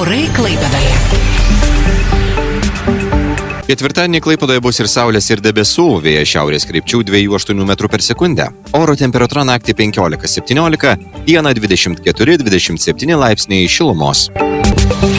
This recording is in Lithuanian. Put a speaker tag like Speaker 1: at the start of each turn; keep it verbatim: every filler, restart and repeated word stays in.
Speaker 1: Orai Klaipėdoje.
Speaker 2: Ketvirtadienį Klaipėdoje bus ir saulės, ir debesų, vėjas šiaurės krypčių dviejų aštuonių metrų per sekundę. Oro temperatūra naktį penkiolika septyniolika, dieną dvidešimt keturi dvidešimt septyni laipsniai šilumos.